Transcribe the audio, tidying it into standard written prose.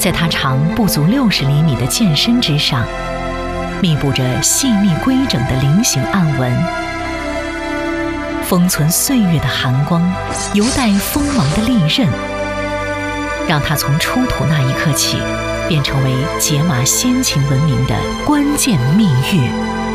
在它长不足60厘米的剑身之上，密布着细密规整的菱形暗纹。封存岁月的寒光，犹带锋芒的利刃，让它从出土那一刻起，便成为解码先秦文明的关键秘域。